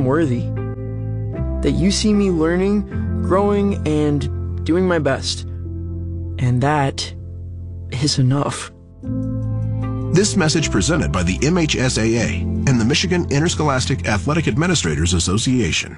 I'm worthy. That you see me learning, growing, and doing my best. And that is enough. This message presented by the MHSAA and the Michigan Interscholastic Athletic Administrators Association.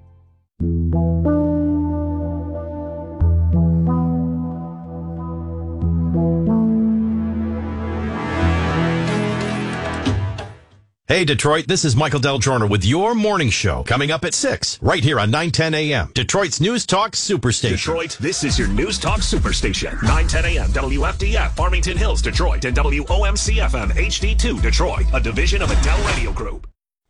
Hey, Detroit, this is Michael Del Giorno with your morning show coming up at 6, right here on 910 a.m. Detroit's News Talk Superstation. Detroit, this is your News Talk Superstation. 910 a.m. WFDF, Farmington Hills, Detroit, and WOMC-FM HD2, Detroit, a division of Adele Radio Group.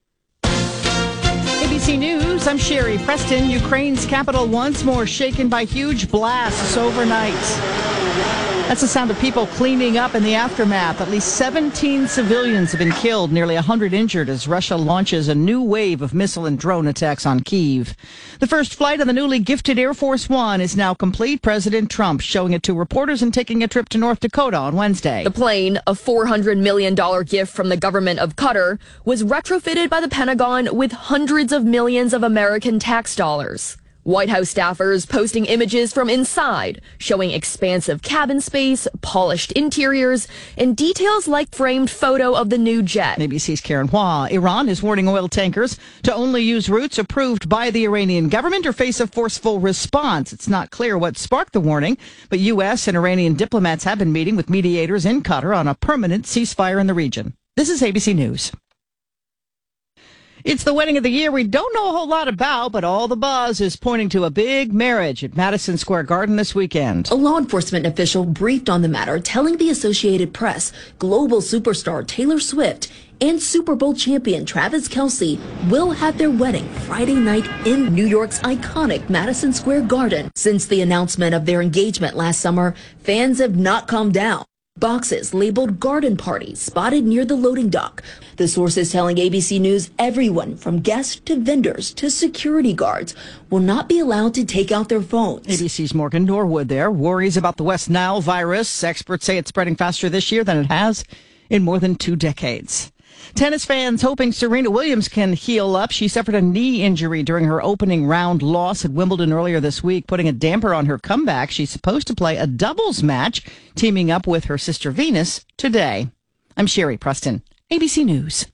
ABC News, I'm Sherry Preston. Ukraine's capital once more shaken by huge blasts overnight. That's the sound of people cleaning up in the aftermath. At least 17 civilians have been killed, nearly 100 injured as Russia launches a new wave of missile and drone attacks on Kyiv. The first flight of the newly gifted Air Force One is now complete. President Trump showing it to reporters and taking a trip to North Dakota on Wednesday. The plane, a $400 million gift from the government of Qatar, was retrofitted by the Pentagon with hundreds of millions of American tax dollars. White House staffers posting images from inside, showing expansive cabin space, polished interiors, and details like framed photo of the new jet. ABC's Karen Hua. Iran is warning oil tankers to only use routes approved by the Iranian government or face a forceful response. It's not clear what sparked the warning, but U.S. and Iranian diplomats have been meeting with mediators in Qatar on a permanent ceasefire in the region. This is ABC News. It's the wedding of the year we don't know a whole lot about, but all the buzz is pointing to a big marriage at Madison Square Garden this weekend. A law enforcement official briefed on the matter, telling the Associated Press global superstar Taylor Swift and Super Bowl champion Travis Kelce will have their wedding Friday night in New York's iconic Madison Square Garden. Since the announcement of their engagement last summer, fans have not calmed down. Boxes labeled garden party spotted near the loading dock. The source is telling ABC News everyone from guests to vendors to security guards will not be allowed to take out their phones. ABC's Morgan Norwood there. Worries about the West Nile virus. Experts say it's spreading faster this year than it has in more than 2 decades. Tennis fans hoping Serena Williams can heal up. She suffered a knee injury during her opening round loss at Wimbledon earlier this week, putting a damper on her comeback. She's supposed to play a doubles match, teaming up with her sister Venus today. I'm Sherry Preston, ABC News.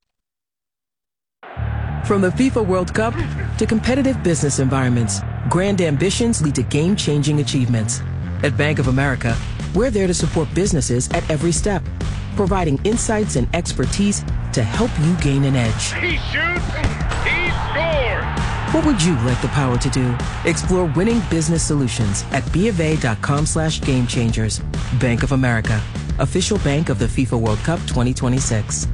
From the FIFA World Cup to competitive business environments, grand ambitions lead to game-changing achievements. At Bank of America, we're there to support businesses at every step, providing insights and expertise to help you gain an edge. He shoots, he scores! What would you like the power to do? Explore winning business solutions at BofA.com/gamechangers. Bank of America, official bank of the FIFA World Cup 2026.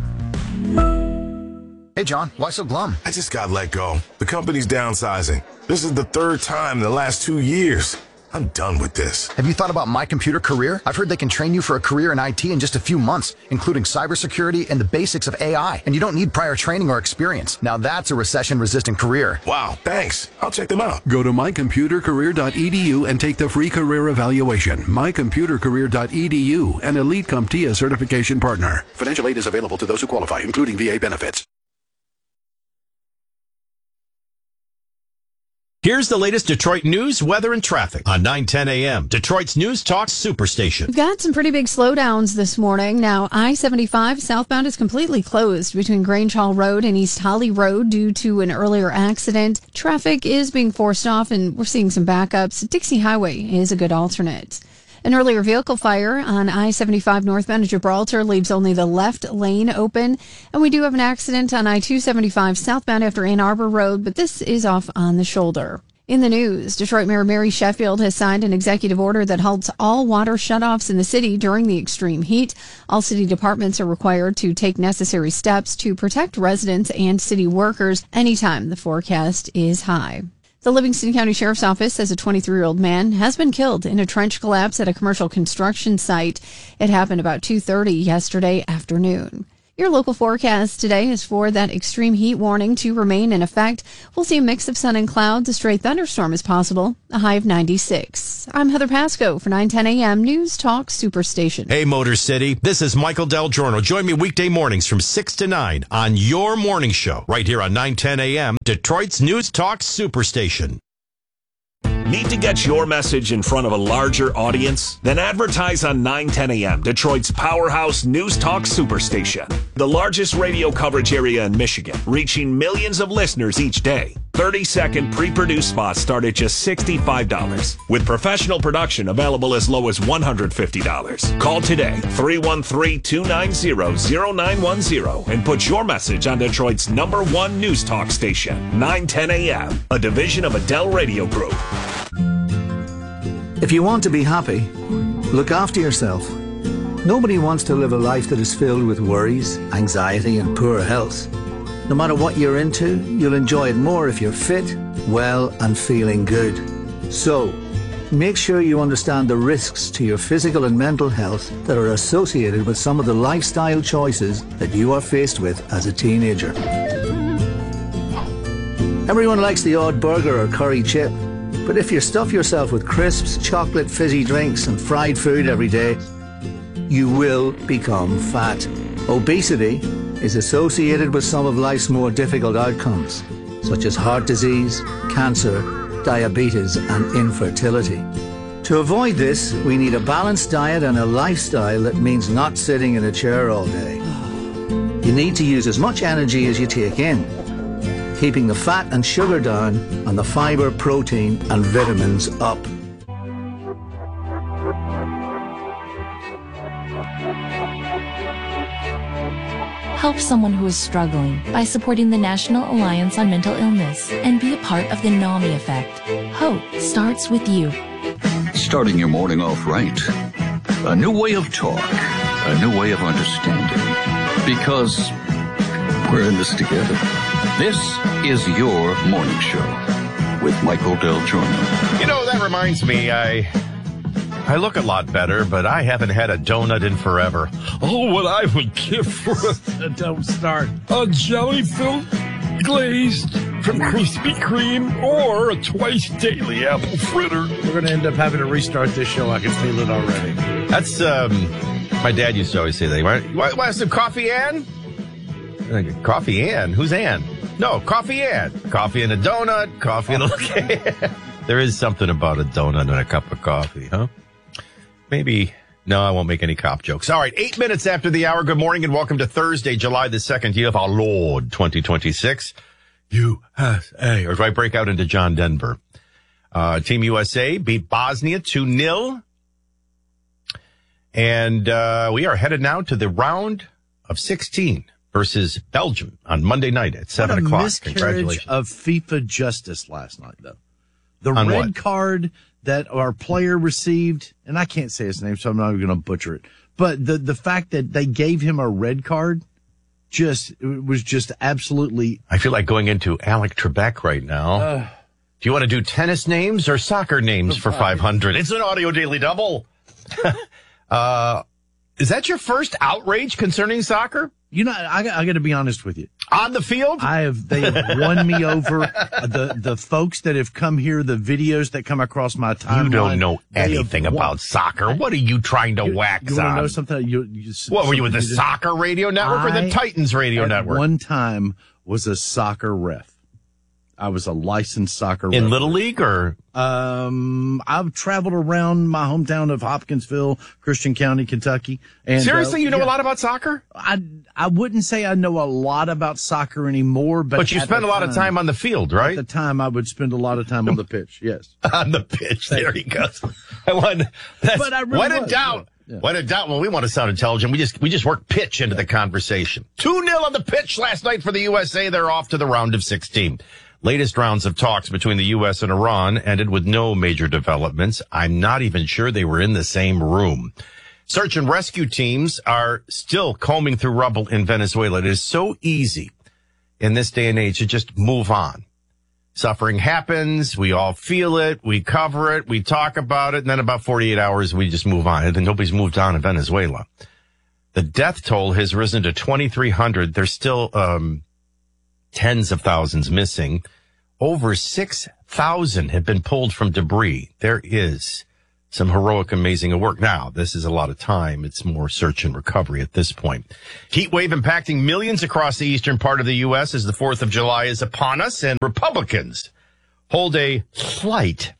Hey, John, why so glum? I just got let go. The company's downsizing. This is the 3rd time in the last 2 years. I'm done with this. Have you thought about My Computer Career? I've heard they can train you for a career in IT in just a few months, including cybersecurity and the basics of AI. And you don't need prior training or experience. Now that's a recession-resistant career. Wow, thanks. I'll check them out. Go to mycomputercareer.edu and take the free career evaluation. mycomputercareer.edu, an Elite CompTIA certification partner. Financial aid is available to those who qualify, including VA benefits. Here's the latest Detroit news, weather, and traffic on 910 a.m. Detroit's News Talk Superstation. We've got some pretty big slowdowns this morning. Now, I-75 southbound is completely closed between Grange Hall Road and East Holly Road due to an earlier accident. Traffic is being forced off, and we're seeing some backups. Dixie Highway is a good alternate. An earlier vehicle fire on I-75 northbound to Gibraltar leaves only the left lane open. And we do have an accident on I-275 southbound after Ann Arbor Road, but this is off on the shoulder. In the news, Detroit Mayor Mary Sheffield has signed an executive order that halts all water shutoffs in the city during the extreme heat. All city departments are required to take necessary steps to protect residents and city workers anytime the forecast is high. The Livingston County Sheriff's Office says a 23-year-old man has been killed in a trench collapse at a commercial construction site. It happened about 2:30 yesterday afternoon. Your local forecast today is for that extreme heat warning to remain in effect. We'll see a mix of sun and clouds. A stray thunderstorm is possible. A high of 96. I'm Heather Pasco for 910 a.m. News Talk Superstation. Hey, Motor City. This is Michael Del Giorno. Join me weekday mornings from 6 to 9 on your morning show right here on 910 a.m. Detroit's News Talk Superstation. Need to get your message in front of a larger audience? Then advertise on 910 a.m., Detroit's powerhouse News Talk Superstation. The largest radio coverage area in Michigan, reaching millions of listeners each day. 30-second pre-produced spots start at just $65, with professional production available as low as $150. Call today, 313-290-0910, and put your message on Detroit's #1 News Talk station, 910 a.m., a division of Adele Radio Group. If you want to be happy, look after yourself. Nobody wants to live a life that is filled with worries, anxiety, and poor health. No matter what you're into, you'll enjoy it more if you're fit, well, and feeling good. So, make sure you understand the risks to your physical and mental health that are associated with some of the lifestyle choices that you are faced with as a teenager. Everyone likes the odd burger or curry chip. But if you stuff yourself with crisps, chocolate, fizzy drinks, and fried food every day, you will become fat. Obesity is associated with some of life's more difficult outcomes, such as heart disease, cancer, diabetes, and infertility. To avoid this, we need a balanced diet and a lifestyle that means not sitting in a chair all day. You need to use as much energy as you take in, keeping the fat and sugar down and the fiber, protein, and vitamins up. Help someone who is struggling by supporting the National Alliance on Mental Illness and be a part of the NAMI effect. Hope starts with you. Starting your morning off right. A new way of talk. A new way of understanding. Because we're in this together. This is your morning show with Michael Del Giorno. You know, that reminds me, I look a lot better, but I haven't had a donut in forever. Oh, what I would give for don't start. A jelly-filled glazed from Krispy Kreme or a twice daily apple fritter. We're going to end up having to restart this show. I can feel it already. That's, my dad used to always say that. Want some coffee, Ann? Coffee Ann? Who's Ann? No, Coffee Ann. Coffee and a donut, coffee and a... There is something about a donut and a cup of coffee, huh? Maybe... No, I won't make any cop jokes. All right, 8 minutes after the hour. Good morning and welcome to Thursday, July the 2nd, year of our Lord, 2026. USA. Or do I break out into John Denver? Team USA beat Bosnia 2-0. And we are headed now to the round of 16. Versus Belgium on Monday night at 7 o'clock. Miscarriage of FIFA justice last night, though. The red card that our player received, and I can't say his name, so I'm not even going to butcher it. But the fact that they gave him a red card was just absolutely. I feel like going into Alec Trebek right now. Do you want to do tennis names or soccer names for 500? It's an audio daily double. Is that your first outrage concerning soccer? You know, I got to be honest with you. On the field? They have won me over. The folks that have come here, the videos that come across my timeline. You don't know anything about soccer. What are you trying to wax you on? Want to know something? What were you with the Soccer Radio Network or the Titans Radio Network? One time was a soccer ref. I was a licensed soccer ref. In Little League or? I've traveled around my hometown of Hopkinsville, Christian County, Kentucky. And seriously, you know a lot about soccer? I wouldn't say I know a lot about soccer anymore, but you spend a lot of time on the field, right? At the time, I would spend a lot of time on the pitch. Yes, on the pitch. There he goes. When in doubt. Yeah. When in doubt, well, we want to sound intelligent. We just work pitch into the conversation. 2-0 on the pitch last night for the USA. They're off to the round of 16. Latest rounds of talks between the U.S. and Iran ended with no major developments. I'm not even sure they were in the same room. Search and rescue teams are still combing through rubble in Venezuela. It is so easy in this day and age to just move on. Suffering happens. We all feel it. We cover it. We talk about it. And then about 48 hours, we just move on. And nobody's moved on in Venezuela. The death toll has risen to 2,300. There's still tens of thousands missing. Over 6,000 have been pulled from debris. There is some heroic, amazing work. Now, this is a lot of time. It's more search and recovery at this point. Heat wave impacting millions across the eastern part of the U.S. as the 4th of July is upon us, and Republicans hold a slight.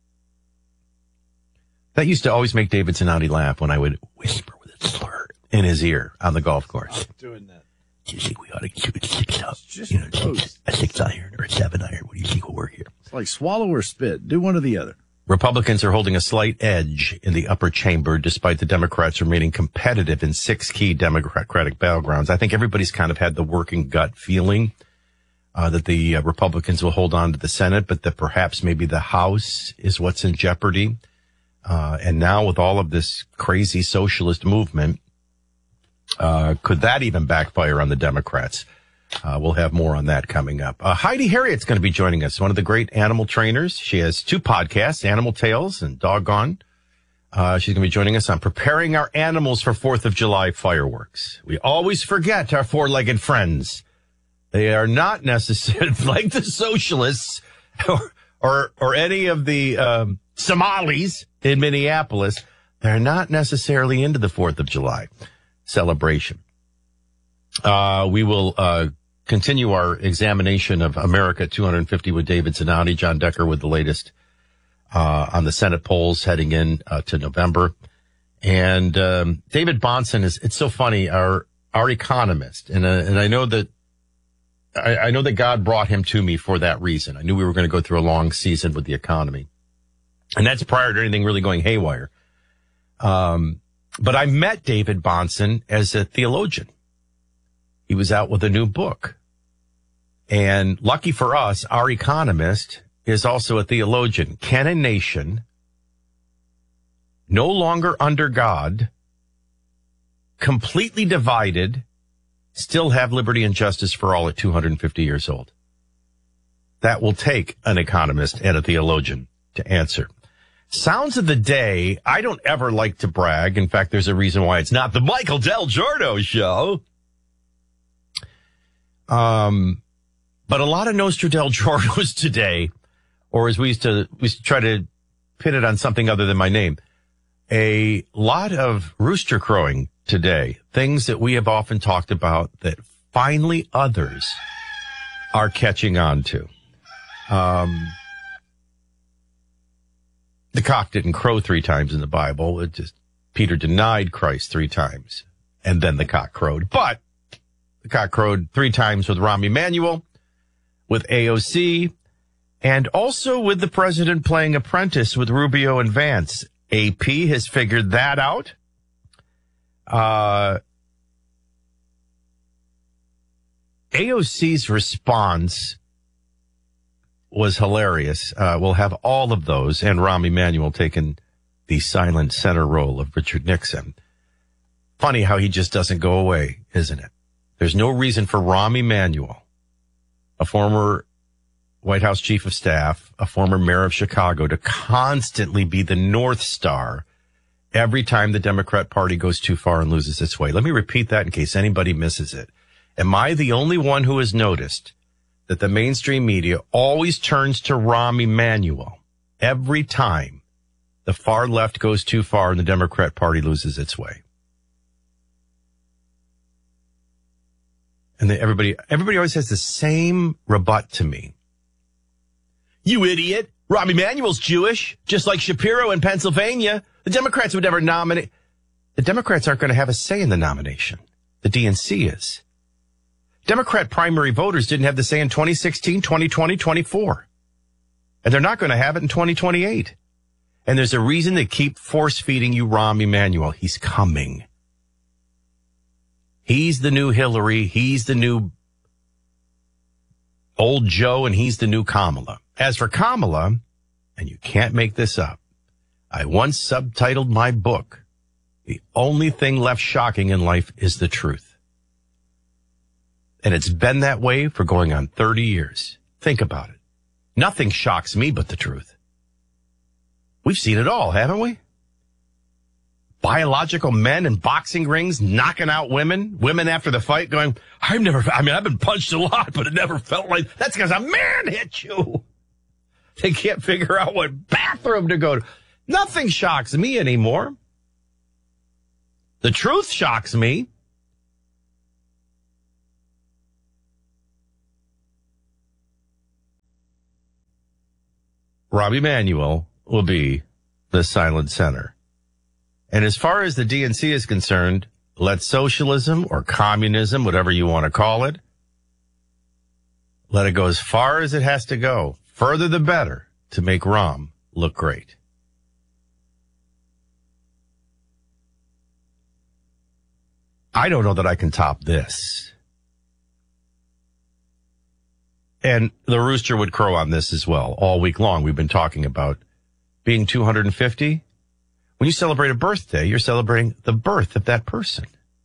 That used to always make David Zanotti laugh when I would whisper with a slur in his ear on the golf course. I'm doing that. Do you think we ought to shoot a 6 up? A 6 iron or a 7 iron? What do you think will work here? It's like swallow or spit. Do one or the other. Republicans are holding a slight edge in the upper chamber, despite the Democrats remaining competitive in 6 key Democratic battlegrounds. I think everybody's kind of had the working gut feeling that the Republicans will hold on to the Senate, but that perhaps maybe the House is what's in jeopardy. And now with all of this crazy socialist movement, could that even backfire on the Democrats? We'll have more on that coming up. Heidi Harriet's going to be joining us, one of the great animal trainers. She has 2 podcasts, Animal Tales and Doggone. She's going to be joining us on preparing our animals for 4th of July fireworks. We always forget our 4-legged friends. They are not necessarily like the socialists or any of the Somalis in Minneapolis. They're not necessarily into the 4th of July celebration. We will continue our examination of America at 250 with David Zanotti, John Decker with the latest on the Senate polls heading in to November. And David Bahnsen it's so funny, our economist, and I know that I know that God brought him to me for that reason. I knew we were going to go through a long season with the economy, and that's prior to anything really going haywire. But I met David Bahnsen as a theologian. He was out with a new book. And lucky for us, our economist is also a theologian. Can a nation no longer under God, completely divided, still have liberty and justice for all at 250 years old? That will take an economist and a theologian to answer. Sounds of the day. I don't ever like to brag. In fact, there's a reason why it's not the Michael Del Giorno show. But a lot of Nostra Del Giornos today, or as we used to try to pin it on something other than my name. A lot of rooster crowing today. Things that we have often talked about that finally others are catching on to. The cock didn't crow 3 times in the Bible. It just, Peter denied Christ 3 times, and then the cock crowed. But the cock crowed 3 times with Rahm Emanuel, with AOC, and also with the president playing apprentice with Rubio and Vance. AP has figured that out. AOC's response was hilarious. We'll have all of those, and Rahm Emanuel taking the silent center role of Richard Nixon. Funny how he just doesn't go away, isn't it? There's no reason for Rahm Emanuel, a former White House chief of staff, a former mayor of Chicago, to constantly be the North Star every time the Democrat Party goes too far and loses its way. Let me repeat that in case anybody misses it. Am I the only one who has noticed that the mainstream media always turns to Rahm Emanuel every time the far left goes too far and the Democrat Party loses its way? And everybody always has the same rebut to me. You idiot. Rahm Emanuel's Jewish, just like Shapiro in Pennsylvania. The Democrats would never nominate. The Democrats aren't going to have a say in the nomination. The DNC is. Democrat primary voters didn't have the say in 2016, 2020, 24. And they're not going to have it in 2028. And there's a reason they keep force-feeding you Rahm Emanuel. He's coming. He's the new Hillary. He's the new old Joe, and he's the new Kamala. As for Kamala, and you can't make this up, I once subtitled my book, "The Only Thing Left Shocking in Life is the Truth." And it's been that way for going on 30 years. Think about it. Nothing shocks me but the truth. We've seen it all, haven't we? biological men in boxing rings knocking out women after the fight going, I've been punched a lot, but it never felt like that's because a man hit you. They can't figure out what bathroom to go to. Nothing shocks me anymore. The truth shocks me. Rob Emanuel will be the silent center. And as far as the DNC is concerned, let socialism or communism, whatever you want to call it, let it go as far as it has to go. Further the better to make Rahm look great. I don't know that I can top this. And the rooster would crow on this as well. All week long, we've been talking about being 250. When you celebrate a birthday, you're celebrating the birth of that person.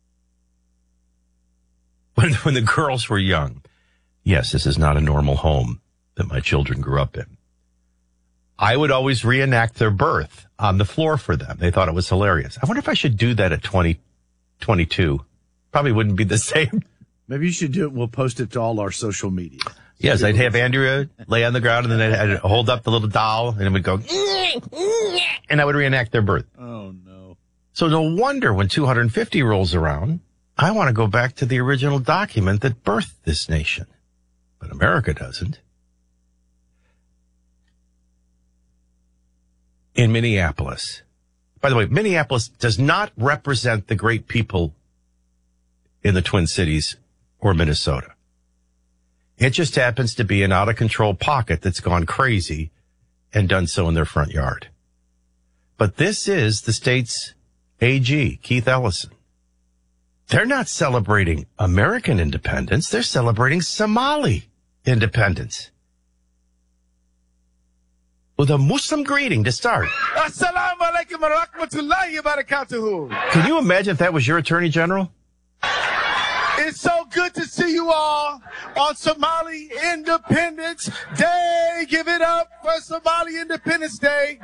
When the girls were young, yes, this is not a normal home that my children grew up in. I would always reenact their birth on the floor for them. They thought it was hilarious. I wonder if I should do that at 22. Probably wouldn't be the same. Maybe you should do it. We'll post it to all our social media. Yes, I'd have Andrea lay on the ground, and then I'd hold up the little doll, and it would go, and I would reenact their birth. Oh, no. So no wonder when 250 rolls around, I want to go back to the original document that birthed this nation. But America doesn't. In Minneapolis. By the way, Minneapolis does not represent the great people in the Twin Cities or Minnesota. It just happens to be an out-of-control pocket that's gone crazy and done so in their front yard. But this is the state's AG, Keith Ellison. They're not celebrating American independence. They're celebrating Somali independence. With a Muslim greeting to start. Assalamu alaikum wa rahmatullahi wa barakatuhu. Can you imagine if that was your attorney general? It's so good to see you all on Somali Independence Day. Give it up for Somali Independence Day.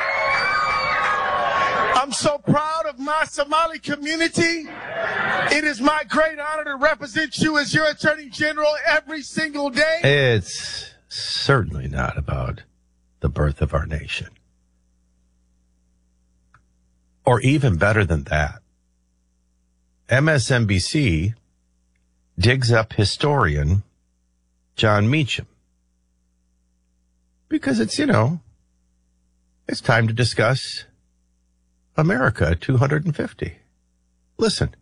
I'm so proud of my Somali community. It is my great honor to represent you as your Attorney General every single day. It's certainly not about the birth of our nation. Or even better than that, MSNBC digs up historian John Meacham. Because it's time to discuss America at 250. Listen.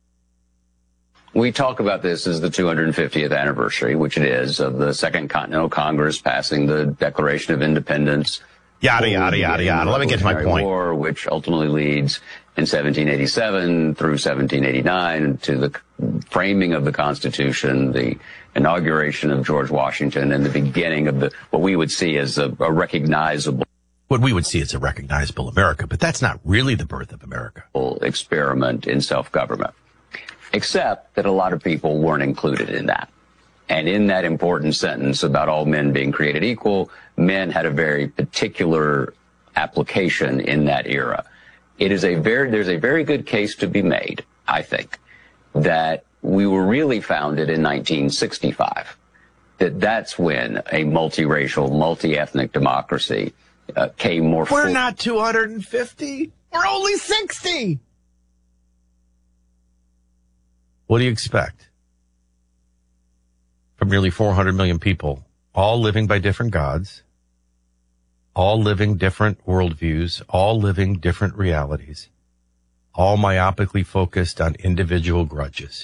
We talk about this as the 250th anniversary, which it is, of the Second Continental Congress passing the Declaration of Independence. Yada, yada, yada, yada. Let me get to my point. War, which ultimately leads in 1787 through 1789 to the framing of the Constitution, the inauguration of George Washington, and the beginning of what we would see as a recognizable... What we would see as a recognizable America, but that's not really the birth of America. ...experiment in self-government. Except that a lot of people weren't included in that. And in that important sentence about all men being created equal, men had a very particular application in that era. There's a very good case to be made, I think, that we were really founded in 1965. That's when a multiracial, multi-ethnic democracy came more We're not 250. We're only 60. What do you expect from nearly 400 million people, all living by different gods, all living different worldviews, all living different realities, all myopically focused on individual grudges?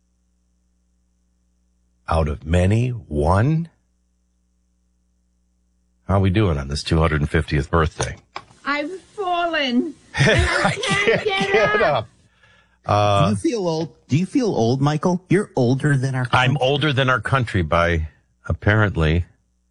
Out of many, one? How are we doing on this 250th birthday? I've fallen. And I can't get up. Do you feel old? Do you feel old, Michael? You're older than our country. I'm older than our country by apparently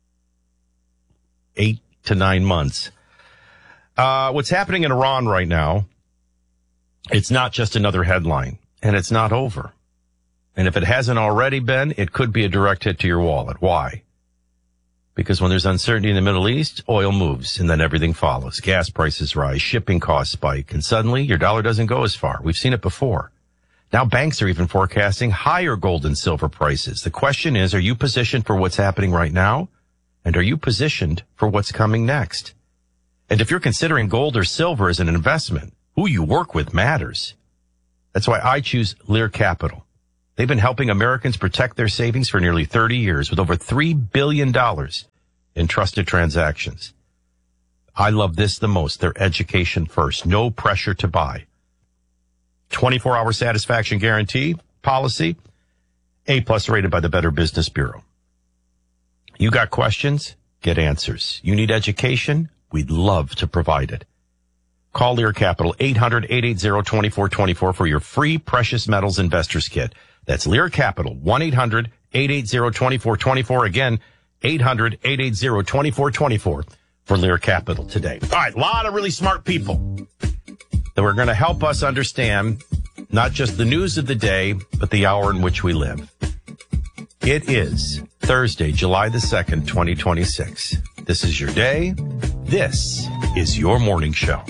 8 to 9 months. What's happening in Iran right now, it's not just another headline, and it's not over. And if it hasn't already been, it could be a direct hit to your wallet. Why? Because when there's uncertainty in the Middle East, oil moves and then everything follows. Gas prices rise, shipping costs spike, and suddenly your dollar doesn't go as far. We've seen it before. Now banks are even forecasting higher gold and silver prices. The question is, are you positioned for what's happening right now? And are you positioned for what's coming next? And if you're considering gold or silver as an investment, who you work with matters. That's why I choose Lear Capital. They've been helping Americans protect their savings for nearly 30 years with over $3 billion in trusted transactions. I love this the most. Their education first. No pressure to buy. 24-hour satisfaction guarantee policy. A+ rated by the Better Business Bureau. You got questions? Get answers. You need education? We'd love to provide it. Call Lear Capital 800-880-2424 for your free precious metals investors kit. That's Lear Capital 1-800-880-2424. Again, 800-880-2424 for Lear Capital today. All right, a lot of really smart people that were going to help us understand not just the news of the day, but the hour in which we live. It is Thursday, July the 2nd, 2026. This is your day. This is your morning show.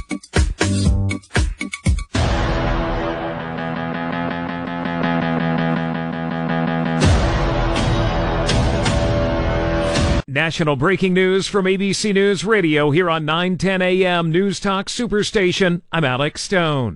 National breaking news from ABC News Radio here on 910 AM News Talk Superstation. I'm Alex Stone.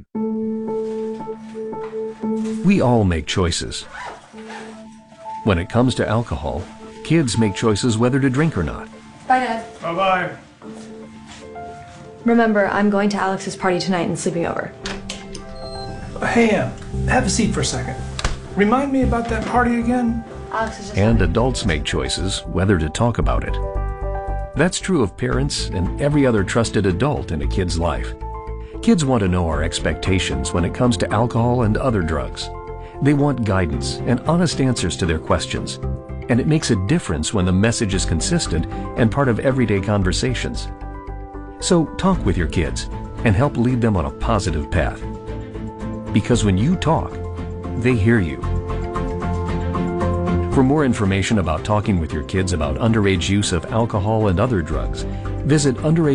We all make choices. When it comes to alcohol, kids make choices whether to drink or not. Bye, Dad. Bye-bye. Remember, I'm going to Alex's party tonight and sleeping over. Hey, have a seat for a second. Remind me about that party again? Alex is just And adults make choices whether to talk about it. That's true of parents and every other trusted adult in a kid's life. Kids want to know our expectations when it comes to alcohol and other drugs. They want guidance and honest answers to their questions. And it makes a difference when the message is consistent and part of everyday conversations. So talk with your kids and help lead them on a positive path. Because when you talk, they hear you. For more information about talking with your kids about underage use of alcohol and other drugs, visit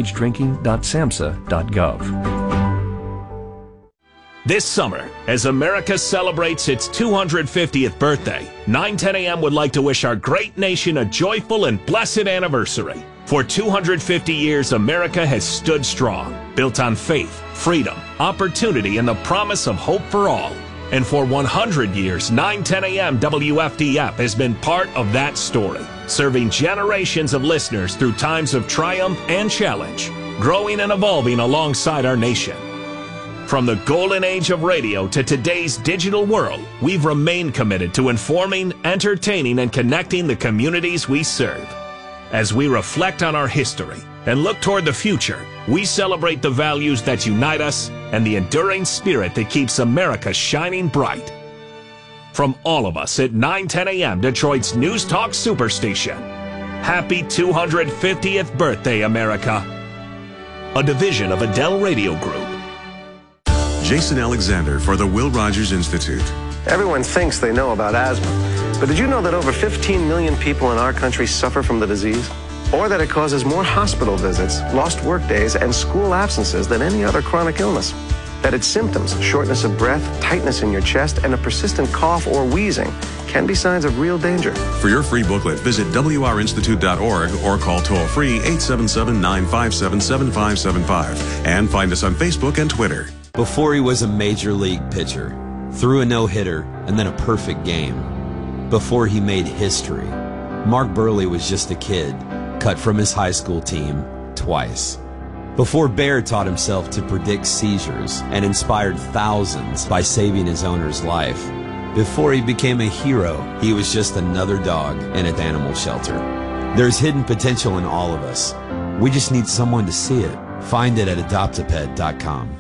underagedrinking.samhsa.gov. This summer, as America celebrates its 250th birthday, 910 AM would like to wish our great nation a joyful and blessed anniversary. For 250 years, America has stood strong, built on faith, freedom, opportunity, and the promise of hope for all. And for 100 years, 910 AM WFDF has been part of that story, serving generations of listeners through times of triumph and challenge, growing and evolving alongside our nation. From the golden age of radio to today's digital world, we've remained committed to informing, entertaining, and connecting the communities we serve. As we reflect on our history and look toward the future, we celebrate the values that unite us and the enduring spirit that keeps America shining bright. From all of us at 910 AM, Detroit's News Talk Superstation, happy 250th birthday, America. A division of Adele Radio Group. Jason Alexander for the Will Rogers Institute. Everyone thinks they know about asthma, but did you know that over 15 million people in our country suffer from the disease? Or that it causes more hospital visits, lost work days, and school absences than any other chronic illness? That its symptoms, shortness of breath, tightness in your chest, and a persistent cough or wheezing can be signs of real danger. For your free booklet, visit wrinstitute.org or call toll-free 877-957-7575 and find us on Facebook and Twitter. Before he was a major league pitcher, threw a no-hitter, and then a perfect game. Before he made history, Mark Burley was just a kid, cut from his high school team twice. Before Bear taught himself to predict seizures and inspired thousands by saving his owner's life. Before he became a hero, he was just another dog in an animal shelter. There's hidden potential in all of us. We just need someone to see it. Find it at adoptapet.com.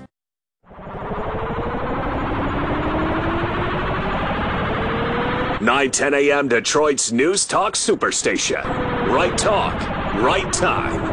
910 AM Detroit's News Talk Superstation. Right talk, right time.